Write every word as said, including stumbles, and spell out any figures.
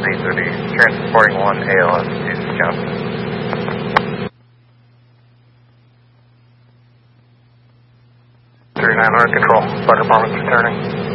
three thirty, transporting one A L S to Johnson. thirty-nine hundred control, fire department's returning.